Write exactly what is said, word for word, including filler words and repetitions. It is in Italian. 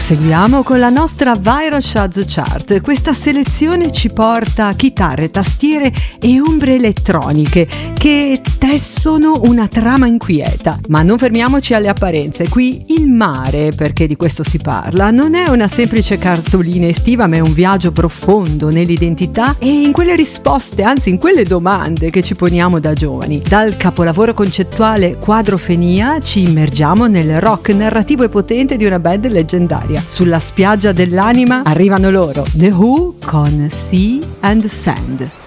Proseguiamo con la nostra Viral Shaz Chart. Questa selezione ci porta a chitarre, tastiere e ombre elettroniche che tessono una trama inquieta. Ma non fermiamoci alle apparenze. Qui il mare, perché di questo si parla, non è una semplice cartolina estiva, ma è un viaggio profondo nell'identità e in quelle risposte, anzi in quelle domande che ci poniamo da giovani. Dal capolavoro concettuale Quadrofenia ci immergiamo nel rock narrativo e potente di una band leggendaria. Sulla spiaggia dell'anima arrivano loro, The Who con Sea and Sand.